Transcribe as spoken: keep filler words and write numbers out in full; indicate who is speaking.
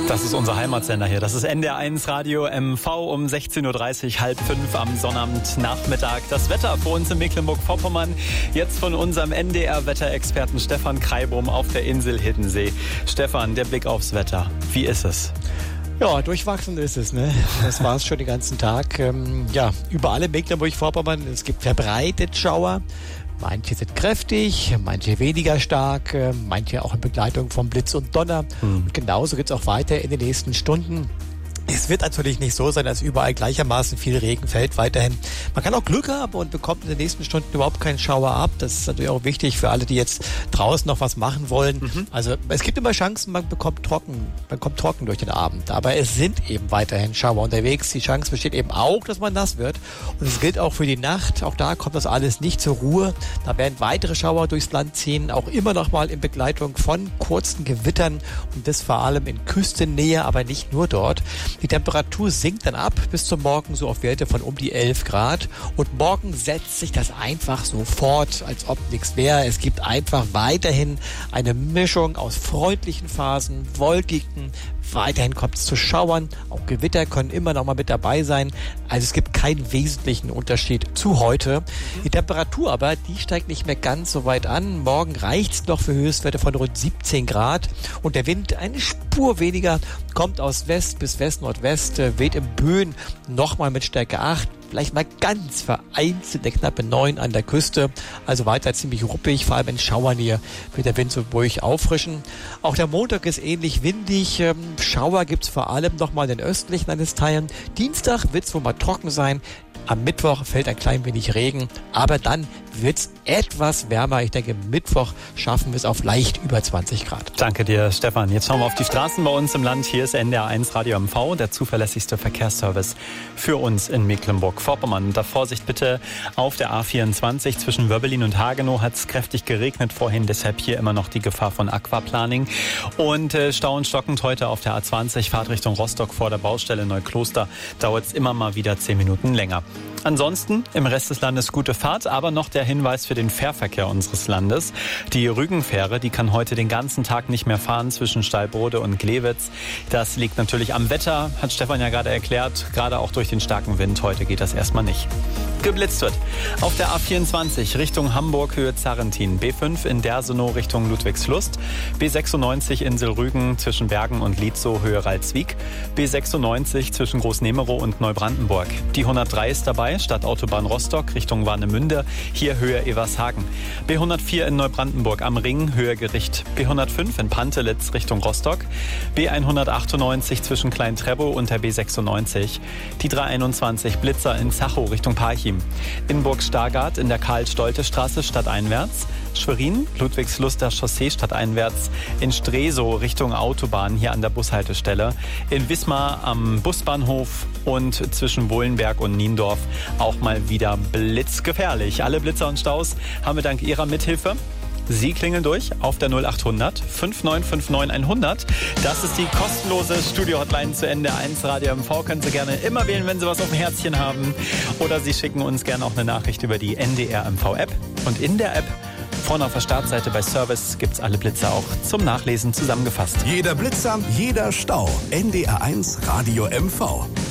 Speaker 1: Das ist unser Heimatsender hier. Das ist N D R eins Radio M V um sechzehn Uhr dreißig, halb fünf am Sonnabendnachmittag. Das Wetter für uns in Mecklenburg-Vorpommern. Jetzt von unserem N D R-Wetterexperten Stefan Kreibum auf der Insel Hiddensee. Stefan, der Blick aufs Wetter. Wie ist es?
Speaker 2: Ja, durchwachsen ist es, ne? Das war es schon den ganzen Tag. Ähm, ja, überall in Mecklenburg-Vorpommern. Es gibt verbreitet Schauer. Manche sind kräftig, manche weniger stark, manche auch in Begleitung von Blitz und Donner. Hm. Und genauso geht es auch weiter in den nächsten Stunden. Es wird natürlich nicht so sein, dass überall gleichermaßen viel Regen fällt weiterhin. Man kann auch Glück haben und bekommt in den nächsten Stunden überhaupt keinen Schauer ab. Das ist natürlich auch wichtig für alle, die jetzt draußen noch was machen wollen. Mhm. Also es gibt immer Chancen, man bekommt trocken, man kommt trocken durch den Abend. Aber es sind eben weiterhin Schauer unterwegs. Die Chance besteht eben auch, dass man nass wird. Und es gilt auch für die Nacht. Auch da kommt das alles nicht zur Ruhe. Da werden weitere Schauer durchs Land ziehen, auch immer noch mal in Begleitung von kurzen Gewittern. Und das vor allem in Küstennähe, aber nicht nur dort. Die Temperatur sinkt dann ab bis zum Morgen so auf Werte von um die elf Grad. Und morgen setzt sich das einfach so fort, als ob nichts wäre. Es gibt einfach weiterhin eine Mischung aus freundlichen Phasen, wolkigen. Weiterhin kommt es zu Schauern. Auch Gewitter können immer noch mal mit dabei sein. Also es gibt keinen wesentlichen Unterschied zu heute. Die Temperatur aber, die steigt nicht mehr ganz so weit an. Morgen reicht es noch für Höchstwerte von rund siebzehn Grad. Und der Wind, eine Spur weniger, kommt aus West bis West-Nordwest, weht im Böen nochmal mit Stärke acht. Vielleicht mal ganz vereinzelt eine knappe neun an der Küste. Also weiter ziemlich ruppig, vor allem in Schauernähe wird der Wind so ruhig auffrischen. Auch der Montag ist ähnlich windig. Schauer gibt's vor allem nochmal in den östlichen Landesteilen. Dienstag wird's wohl mal trocken sein. Am Mittwoch fällt ein klein wenig Regen, aber dann wird's etwas wärmer. Ich denke, Mittwoch schaffen wir es auf leicht über zwanzig Grad.
Speaker 1: Danke dir, Stefan. Jetzt schauen wir auf die Straßen bei uns im Land. Hier ist N D R eins Radio M V, der zuverlässigste Verkehrsservice für uns in Mecklenburg-Vorpommern. Da Vorsicht bitte auf der A vierundzwanzig zwischen Wörbelin und Hagenow hat es kräftig geregnet vorhin, deshalb hier immer noch die Gefahr von Aquaplaning. Und äh, stauend stockend heute auf der A zwanzig, Fahrtrichtung Rostock vor der Baustelle Neukloster, dauert es immer mal wieder zehn Minuten länger. Ansonsten im Rest des Landes gute Fahrt, aber noch der Hinweis für den Fährverkehr unseres Landes. Die Rügenfähre, die kann heute den ganzen Tag nicht mehr fahren zwischen Steilbrode und Glewitz. Das liegt natürlich am Wetter, hat Stefan ja gerade erklärt, gerade auch durch den starken Wind. Heute geht das erstmal nicht. Geblitzt wird auf der A vierundzwanzig Richtung Hamburg Höhe Zarrentin, B fünf in Dersenow Richtung Ludwigslust, B sechsundneunzig Insel Rügen zwischen Bergen und Lietzow Höhe Ralswiek, B sechsundneunzig zwischen Großnemerow und Neubrandenburg. Die hundertdrei ist dabei, Stadtautobahn Rostock Richtung Warnemünde, hier Höhe Evershagen. B hundertvier in Neubrandenburg am Ring, Höhe Gericht. B hundertfünf in Pantelitz Richtung Rostock. B hundertachtundneunzig zwischen Klein-Trebow und der B sechsundneunzig. Die dreihunderteinundzwanzig Blitzer in Zachow Richtung Parchim. In Burg-Stargard in der Karl-Stolte-Straße stadteinwärts. Schwerin, Ludwigsluster Chaussee stadteinwärts. In Stresow Richtung Autobahn hier an der Bushaltestelle. In Wismar am Busbahnhof und zwischen Wohlenberg und Niendorf auch mal wieder blitzgefährlich. Alle Blitzer und Staus haben wir dank Ihrer Mithilfe. Sie klingeln durch auf der null achthundert fünf neun fünf neun hundert. Das ist die kostenlose Studio-Hotline zu N D R eins Radio M V. Können Sie gerne immer wählen, wenn Sie was auf dem Herzchen haben. Oder Sie schicken uns gerne auch eine Nachricht über die N D R M V-App. Und in der App, vorne auf der Startseite bei Service, gibt es alle Blitzer auch zum Nachlesen zusammengefasst.
Speaker 3: Jeder Blitzer, jeder Stau. N D R eins Radio M V.